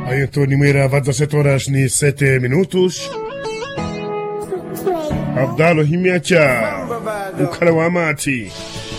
Aí então, Nimeira, vai 17 horas e 7 minutos. Abdalo Himiacha, o cara wa mati.